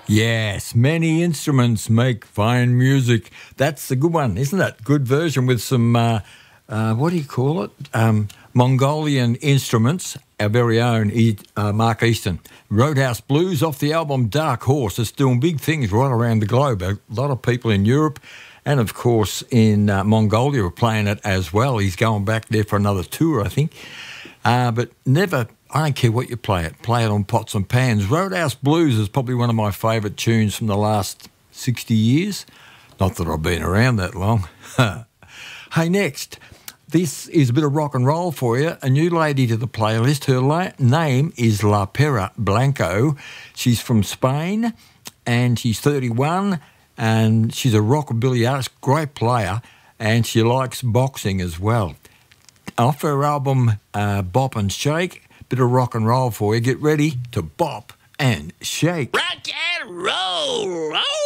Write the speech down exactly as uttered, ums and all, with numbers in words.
Yes, many instruments make fine music. That's a good one, isn't it? Good version with some, uh, uh, what do you call it? Um, Mongolian instruments. Our very own e- uh, Mark Easton. Roadhouse Blues off the album Dark Horse. It's doing big things right around the globe. A lot of people in Europe and, of course, in uh, Mongolia are playing it as well. He's going back there for another tour, I think. Uh, but never, I don't care what you play it. Play it on pots and pans. Roadhouse Blues is probably one of my favourite tunes from the last sixty years. Not that I've been around that long. Hey, next, this is a bit of rock and roll for you. A new lady to the playlist. Her la- name is La Pera Blanco. She's from Spain and she's thirty-one and she's a rockabilly artist, great player, and she likes boxing as well. Off her album uh, Bop and Shake, bit of rock and roll for you. Get ready to bop and shake. Rock and roll! roll.